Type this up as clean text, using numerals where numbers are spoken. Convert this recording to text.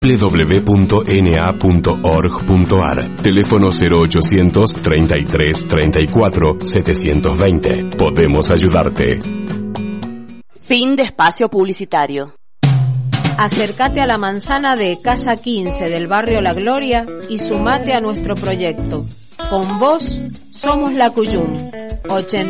www.na.org.ar. Teléfono 0800 33 34 720. Podemos ayudarte. Fin de espacio publicitario. Acércate a la manzana de Casa 15 del barrio La Gloria y sumate a nuestro proyecto. Con vos somos la Cuyum.